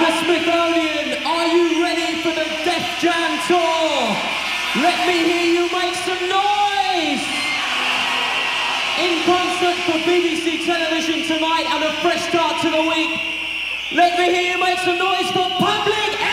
Smithsonian, are you ready for the Def Jam Tour? Let me hear you make some noise! In concert for BBC television tonight and a fresh start to the week, let me hear you make some noise for Public